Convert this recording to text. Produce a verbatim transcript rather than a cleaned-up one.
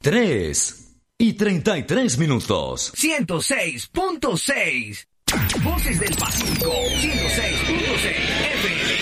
tres y treinta y tres minutos. ciento seis punto seis. Voces del Pacífico. ciento seis punto seis F M.